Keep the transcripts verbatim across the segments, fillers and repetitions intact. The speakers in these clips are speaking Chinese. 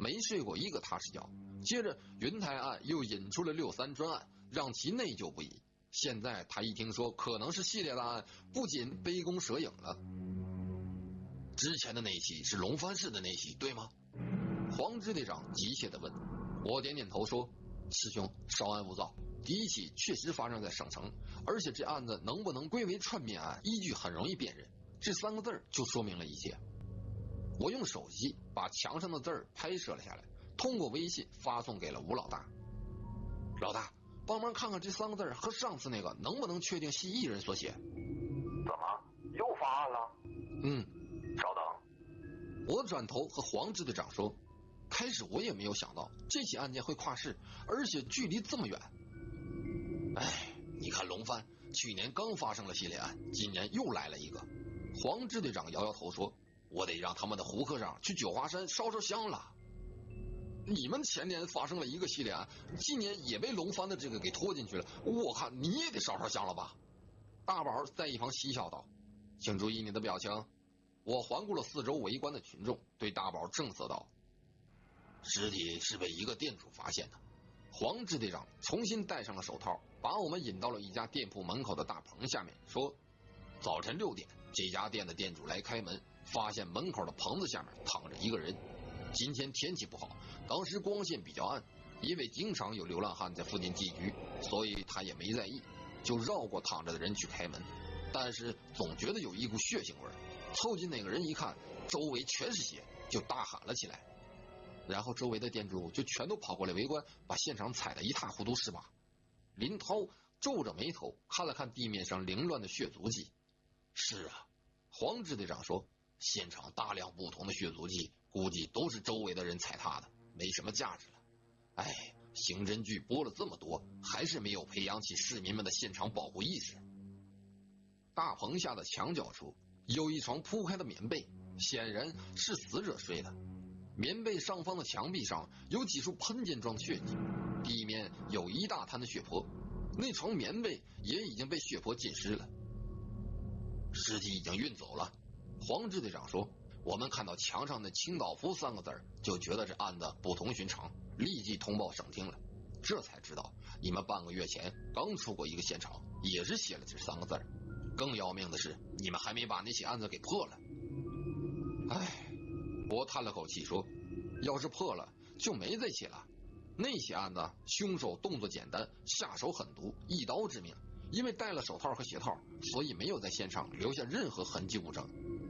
没睡过一个踏实觉。接着云台案又引出了六三专案，让其内疚不已。现在他一听说可能是系列大案，不仅杯弓蛇影了。之前的那起是龙帆市的那起，对吗？黄支队长急切地问。我点点头说，师兄稍安勿躁，第一起确实发生在省城，而且这案子能不能归为串灭案，依据很容易辨认，这三个字就说明了一切。我用手机把墙上的字拍摄了下来，通过微信发送给了吴老大。老大，帮忙看看这三个字和上次那个能不能确定系一人所写。 怎么又发案了？ 嗯， 稍等。 我转头和黄支队长说，开始我也没有想到这起案件会跨市，而且距离这么远。哎，你看龙帆去年刚发生了系列案，今年又来了一个。黄支队长摇摇头说，我得让他们的胡科长去九华山烧烧香了。你们前年发生了一个系列案，今年也被龙帆的这个给拖进去了，我看你也得烧烧香了吧。大宝在一旁嬉笑道，请注意你的表情。我环顾了四周围观的群众，对大宝正色道，尸体是被一个店主发现的。黄支队长重新戴上了手套，把我们引到了一家店铺门口的大棚下面，说，早晨六点，这家店的店主来开门，发现门口的棚子下面躺着一个人。今天天气不好，当时光线比较暗，因为经常有流浪汉在附近寄居，所以他也没在意，就绕过躺着的人去开门。但是总觉得有一股血腥味，凑近那个人一看，周围全是血，就大喊了起来。然后周围的店主就全都跑过来围观，把现场踩得一塌糊涂，是吧？林涛皱着眉头看了看地面上凌乱的血足迹。是啊，黄支队长说，现场大量不同的血足迹，估计都是周围的人踩踏的，没什么价值了。哎，刑侦剧播了这么多，还是没有培养起市民们的现场保护意识。大棚下的墙角处有一床铺开的棉被，显然是死者睡的。棉被上方的墙壁上有几处喷溅状血迹，地面有一大滩的血泊，那床棉被也已经被血泊浸湿了。尸体已经运走了，黄支队长说，我们看到墙上的清道夫三个字，就觉得这案子不同寻常，立即通报省厅了。这才知道你们半个月前刚出过一个现场，也是写了这三个字。更要命的是，你们还没把那起案子给破了。唉，我叹了口气说，要是破了就没这起了。那起案子凶手动作简单，下手狠毒，一刀致命，因为戴了手套和鞋套，所以没有在现场留下任何痕迹物证。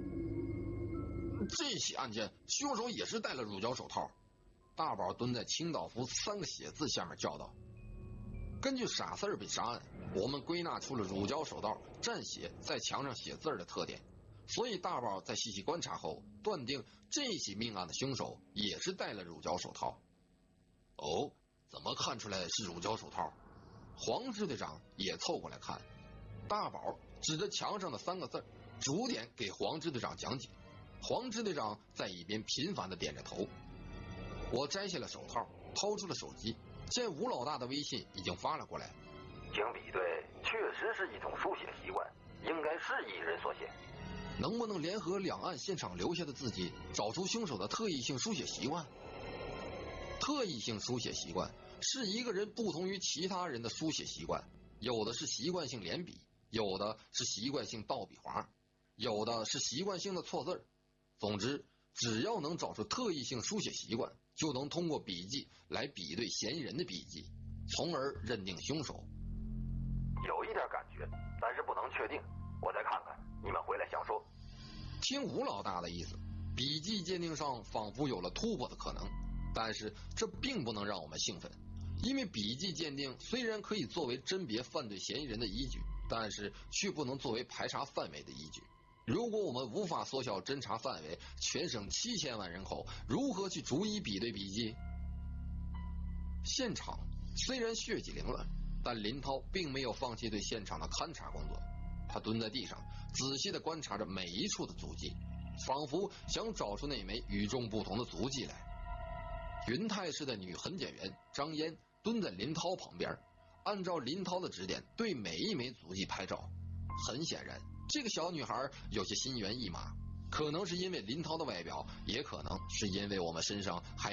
这起案件凶手也是戴了乳胶手套。大宝蹲在清道夫三个血字下面叫道，根据傻四儿被杀案，我们归纳出了乳胶手套蘸血在墙上写字的特点，所以大宝在细细观察后断定这起命案的凶手也是戴了乳胶手套。哦，怎么看出来是乳胶手套？黄支队长也凑过来看。大宝指着墙上的三个字，逐点给黄支队长讲解。黄支队长在一边频繁地点着头。我摘下了手套，掏出了手机，见吴老大的微信已经发了过来。 经比对，确实是一种书写习惯，应该是一人所写。 能不能联合两岸现场留下的字迹，找出凶手的特异性书写习惯？特异性书写习惯是一个人不同于其他人的书写习惯，有的是习惯性连笔，有的是习惯性倒笔划，有的是习惯性的错字。总之，只要能找出特异性书写习惯，就能通过笔迹来比对嫌疑人的笔迹，从而认定凶手。 有一点感觉，但是不能确定，我再看看，你们回来详说。 听吴老大的意思，笔迹鉴定上仿佛有了突破的可能，但是这并不能让我们兴奋，因为笔迹鉴定虽然可以作为甄别犯罪嫌疑人的依据，但是却不能作为排查范围的依据。如果我们无法缩小侦查范围，全省七千万人口如何去逐一比对笔迹？现场虽然血迹凌乱，但林涛并没有放弃对现场的勘察工作。他蹲在地上，仔细地观察着每一处的足迹，仿佛想找出那枚与众不同的足迹来。云泰市的女痕检员张嫣蹲在林涛旁边，按照林涛的指点对每一枚足迹拍照。很显然，这个小女孩有些心猿意马，可能是因为林涛的外表，也可能是因为我们身上还